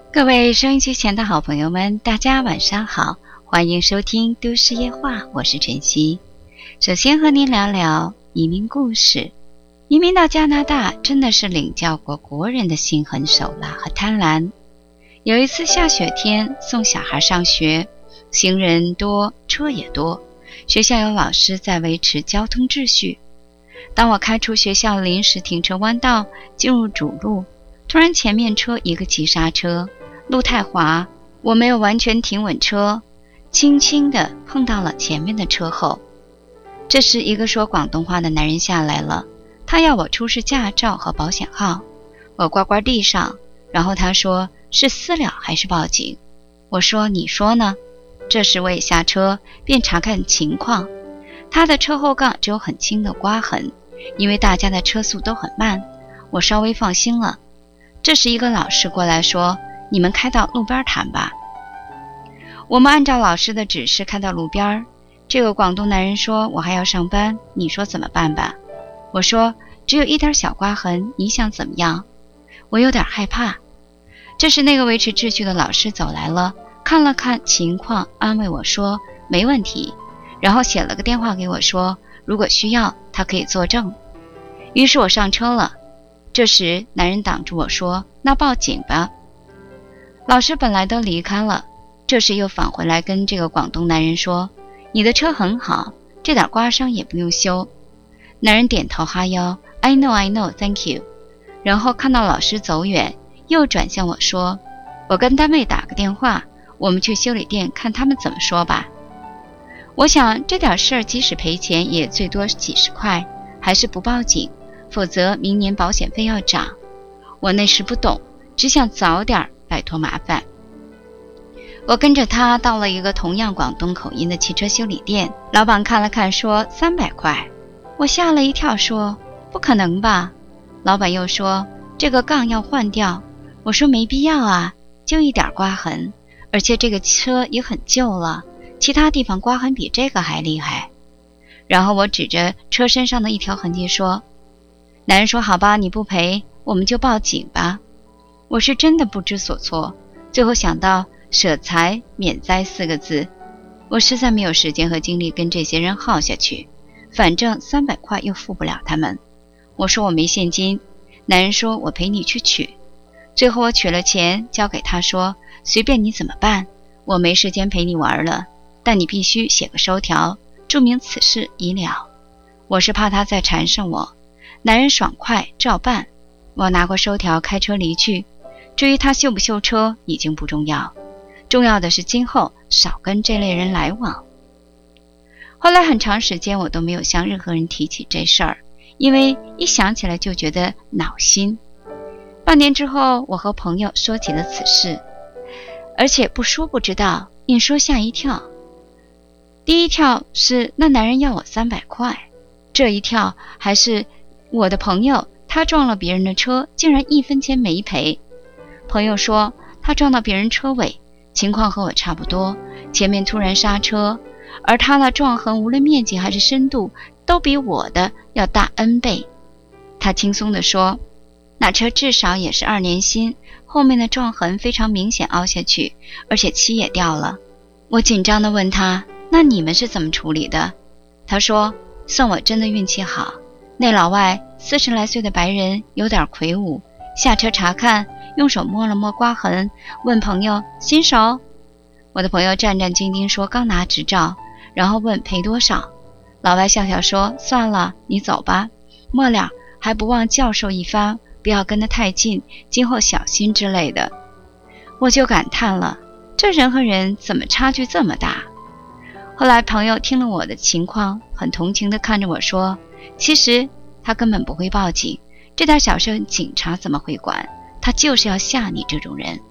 各位收音机前的好朋友们，大家晚上好，欢迎收听都市夜话，我是晨曦。首先和您聊聊移民故事。移民到加拿大真的是领教过国人的心狠手辣和贪婪。有一次下雪天送小孩上学，行人多，车也多，学校有老师在维持交通秩序。当我开出学校临时停车弯道进入主路，突然前面车一个急刹车，路太滑，我没有完全停稳车，轻轻地碰到了前面的车后。这时一个说广东话的男人下来了，他要我出示驾照和保险号，我呱呱地上，然后他说是私了还是报警？我说你说呢？这时我也下车便查看情况，他的车后杠只有很轻的刮痕，因为大家的车速都很慢，我稍微放心了。这时一个老师过来说，你们开到路边谈吧。我们按照老师的指示开到路边，这个广东男人说我还要上班，你说怎么办吧？我说只有一点小刮痕，你想怎么样？我有点害怕。这时那个维持秩序的老师走来了，看了看情况，安慰我说没问题，然后写了个电话给我说，如果需要他可以作证。于是我上车了。这时男人挡住我说，那报警吧。老师本来都离开了，这时又返回来跟这个广东男人说，你的车很好，这点刮伤也不用修。男人点头哈腰 I know, thank you。 然后看到老师走远，又转向我说，我跟单位打个电话，我们去修理店看他们怎么说吧。我想这点事儿即使赔钱也最多几十块，还是不报警，否则明年保险费要涨。我那时不懂，只想早点摆脱麻烦。我跟着他到了一个同样广东口音的汽车修理店，老板看了看说300块。我吓了一跳说，不可能吧？老板又说这个杠要换掉。我说没必要啊，就一点刮痕，而且这个车也很旧了，其他地方刮痕比这个还厉害。然后我指着车身上的一条痕迹说，男人说好吧，你不赔我们就报警吧。我是真的不知所措，最后想到舍财免灾4个字，我实在没有时间和精力跟这些人耗下去，反正300块又付不了他们。我说我没现金，男人说我陪你去取。最后我取了钱交给他说，随便你怎么办，我没时间陪你玩了，但你必须写个收条，注明此事已了。我是怕他再缠上我。男人爽快照办，我拿过收条开车离去。至于他修不修车已经不重要，重要的是今后少跟这类人来往。后来很长时间我都没有向任何人提起这事儿，因为一想起来就觉得恼心。半年之后我和朋友说起了此事，而且不说不知道，硬说吓一跳。第一跳是那男人要我300块，这一跳还是我的朋友他撞了别人的车，竟然1分钱没赔。朋友说他撞到别人车尾，情况和我差不多，前面突然刹车，而他的撞痕无论面积还是深度都比我的要大 N 倍。他轻松地说，那车至少也是2年新，后面的撞痕非常明显凹下去，而且漆也掉了。我紧张地问他，那你们是怎么处理的？他说，算我真的运气好，那老外40来岁的白人有点魁梧，下车查看，用手摸了摸刮痕，问朋友新手？我的朋友战战兢兢说刚拿执照，然后问赔多少。老外笑笑说，算了，你走吧，末了还不忘教授一番，不要跟得太近，今后小心之类的。我就感叹了，这人和人怎么差距这么大？后来朋友听了我的情况，很同情地看着我说，其实他根本不会报警，这点小事警察怎么会管，他就是要吓你这种人。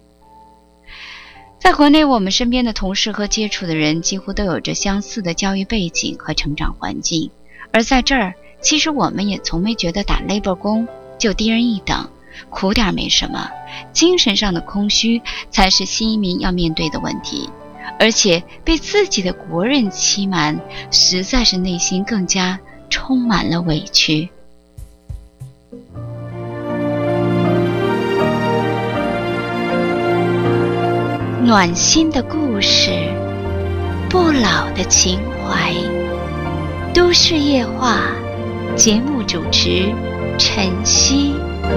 在国内，我们身边的同事和接触的人几乎都有着相似的教育背景和成长环境，而在这儿，其实我们也从没觉得打 labor 工就低人一等，苦点没什么，精神上的空虚才是新移民要面对的问题。而且被自己的国人欺瞒，实在是内心更加充满了委屈。 暖心的故事，不老的情怀。都市夜话，节目主持晨曦。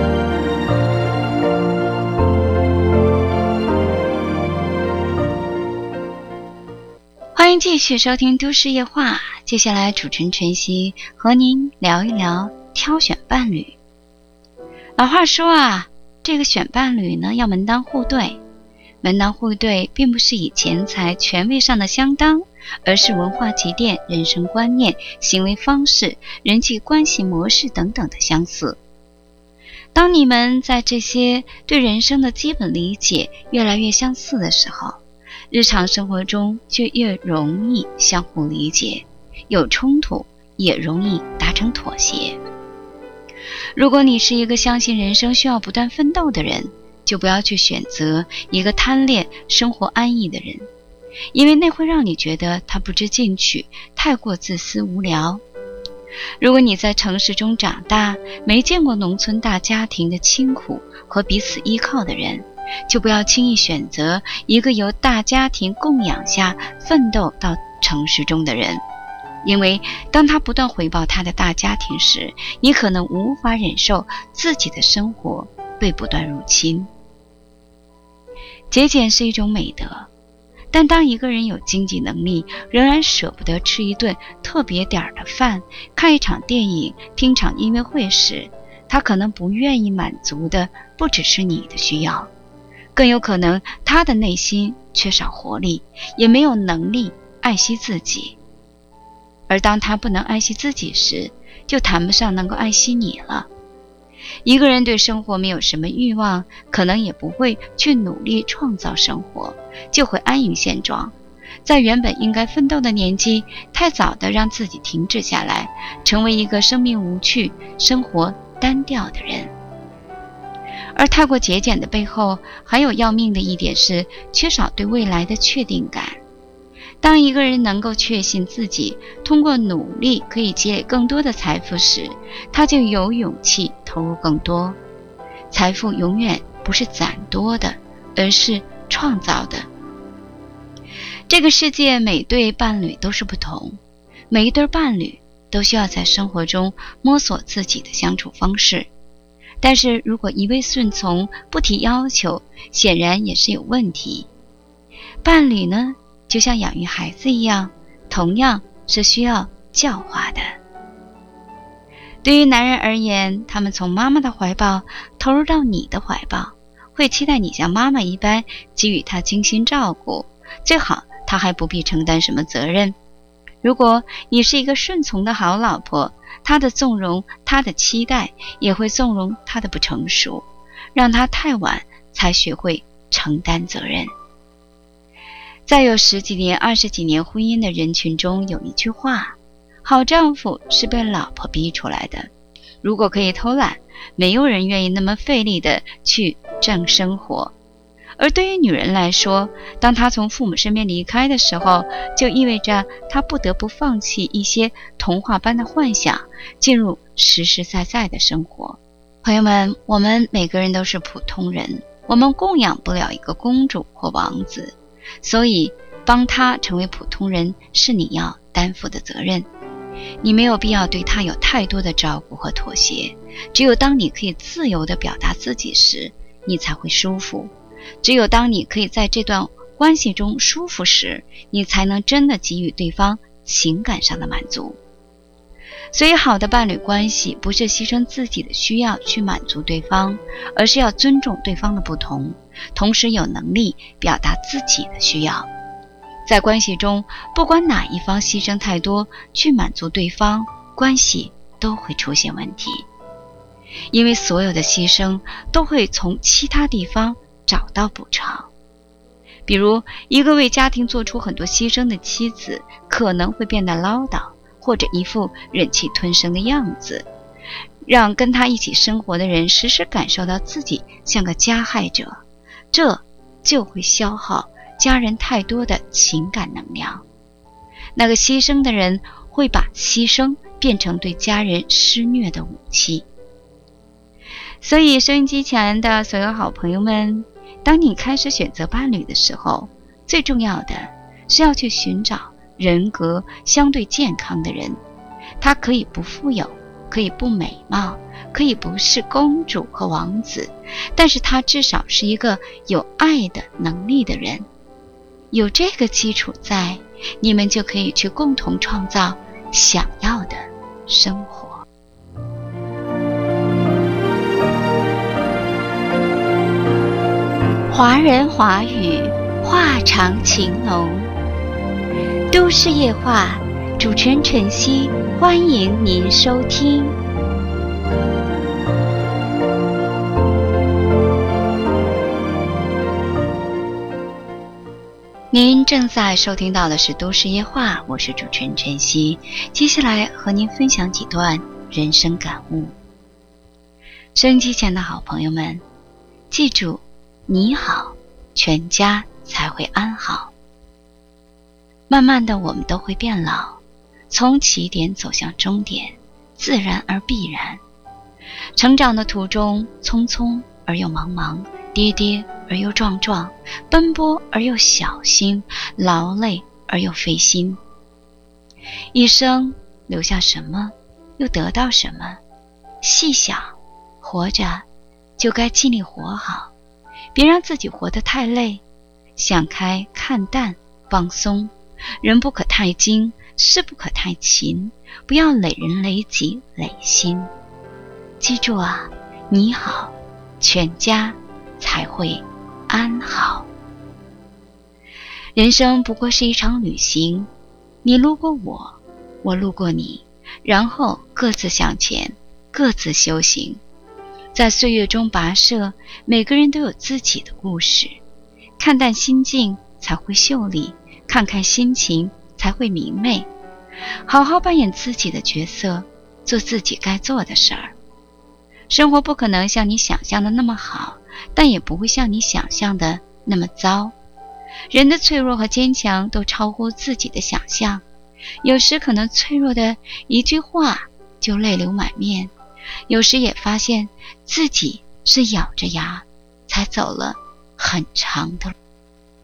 欢迎继续收听都市夜话，接下来主持人晨曦和您聊一聊挑选伴侣。老话说啊，这个选伴侣呢要门当户对。门当户对并不是以钱财权位上的相当，而是文化积淀、人生观念、行为方式、人际关系模式等等的相似。当你们在这些对人生的基本理解越来越相似的时候，日常生活中就越容易相互理解，有冲突也容易达成妥协。如果你是一个相信人生需要不断奋斗的人，就不要去选择一个贪恋生活安逸的人，因为那会让你觉得他不知进取，太过自私无聊。如果你在城市中长大，没见过农村大家庭的清苦和彼此依靠的人，就不要轻易选择一个由大家庭供养下奋斗到城市中的人，因为当他不断回报他的大家庭时，你可能无法忍受自己的生活被不断入侵。节俭是一种美德，但当一个人有经济能力，仍然舍不得吃一顿特别点的饭，看一场电影，听场音乐会时，他可能不愿意满足的不只是你的需要，更有可能他的内心缺少活力，也没有能力爱惜自己。而当他不能爱惜自己时，就谈不上能够爱惜你了。一个人对生活没有什么欲望，可能也不会去努力创造生活，就会安于现状，在原本应该奋斗的年纪，太早的让自己停止下来，成为一个生命无趣、生活单调的人。而太过节俭的背后，还有要命的一点是缺少对未来的确定感。当一个人能够确信自己通过努力可以积累更多的财富时，他就有勇气投入更多。财富永远不是攒多的，而是创造的。这个世界每对伴侣都是不同，每一对伴侣都需要在生活中摸索自己的相处方式。但是如果一味顺从，不提要求，显然也是有问题。伴侣呢，就像养育孩子一样，同样是需要教化的。对于男人而言，他们从妈妈的怀抱投入到你的怀抱，会期待你像妈妈一般给予他精心照顾，最好他还不必承担什么责任。如果你是一个顺从的好老婆，他的纵容，他的期待，也会纵容他的不成熟，让他太晚才学会承担责任。在有10几年、20几年婚姻的人群中，有一句话：好丈夫是被老婆逼出来的。如果可以偷懒，没有人愿意那么费力的去挣生活。而对于女人来说，当她从父母身边离开的时候，就意味着她不得不放弃一些童话般的幻想，进入实实在在的生活。朋友们，我们每个人都是普通人，我们供养不了一个公主或王子，所以帮他成为普通人是你要担负的责任。你没有必要对他有太多的照顾和妥协，只有当你可以自由地表达自己时，你才会舒服。只有当你可以在这段关系中舒服时，你才能真的给予对方情感上的满足。所以好的伴侣关系不是牺牲自己的需要去满足对方，而是要尊重对方的不同，同时有能力表达自己的需要。在关系中，不管哪一方牺牲太多去满足对方，关系都会出现问题。因为所有的牺牲都会从其他地方找到补偿。比如，一个为家庭做出很多牺牲的妻子，可能会变得唠叨，或者一副忍气吞声的样子，让跟他一起生活的人时时感受到自己像个加害者，这就会消耗家人太多的情感能量。那个牺牲的人会把牺牲变成对家人施虐的武器。所以收音机前的所有好朋友们， 当你开始选择伴侣的时候，最重要的是要去寻找人格相对健康的人。他可以不富有，可以不美貌，可以不是公主和王子，但是他至少是一个有爱的能力的人。有这个基础在，你们就可以去共同创造想要的生活。华人华语，话长情浓。都市夜话，主持人晨曦，欢迎您收听。您正在收听到的是都市夜话，我是主持人晨曦。接下来和您分享几段人生感悟。收音机前的好朋友们，记住，你好，全家才会安好。慢慢的，我们都会变老，从起点走向终点，自然而必然。成长的途中，匆匆而又茫茫，跌跌而又撞撞，奔波而又小心，劳累而又费心。一生留下什么，又得到什么？细想，活着就该尽力活好，别让自己活得太累。想开看淡，放松，人不可太精，事不可太勤，不要累人累己累心。记住啊，你好，全家才会安好。人生不过是一场旅行，你路过我，我路过你，然后各自向前，各自修行。在岁月中跋涉，每个人都有自己的故事。看淡心境才会秀丽，看开心情才会明媚。好好扮演自己的角色，做自己该做的事儿。生活不可能像你想象的那么好，但也不会像你想象的那么糟。人的脆弱和坚强都超乎自己的想象，有时可能脆弱的一句话就泪流满面，有时也发现自己是咬着牙才走了很长的路。